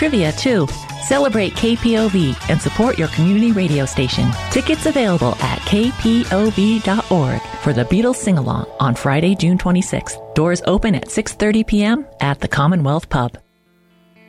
trivia, too. Celebrate KPOV and support your community radio station. Tickets available at kpov.org for the Beatles Sing-Along on Friday, June 26th. Doors open at 6:30 p.m. at the Commonwealth Pub.